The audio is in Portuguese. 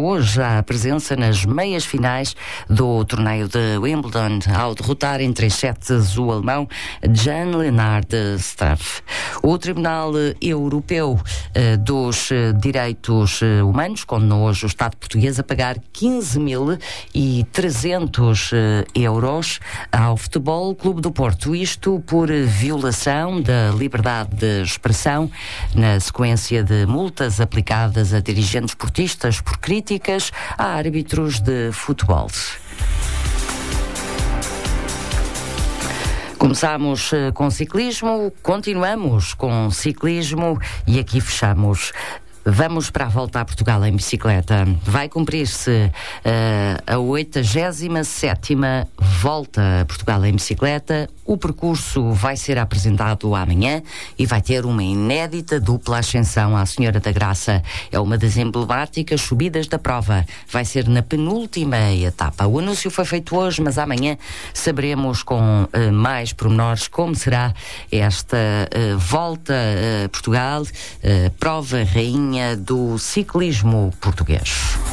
hoje a presença nas meias finais do torneio de Wimbledon, ao derrotar em 3 sets o alemão Jan-Lennard Struff. O Tribunal Europeu dos Direitos Humanos condenou hoje o Estado português a pagar 15.300 euros ao Futebol Clube do Porto, isto por violação da liberdade de expressão, na sequência de multas aplicadas a dirigentes portistas por críticas a árbitros de futebol. Começámos com ciclismo, continuamos com ciclismo e aqui fechamos. Vamos para a volta a Portugal em bicicleta. Vai cumprir-se a 87ª volta a Portugal em bicicleta. O percurso vai ser apresentado amanhã e vai ter uma inédita dupla ascensão à Senhora da Graça. É uma das emblemáticas subidas da prova. Vai ser na penúltima etapa. O anúncio foi feito hoje, mas amanhã saberemos com mais pormenores como será esta volta a Portugal, prova rainha do ciclismo português.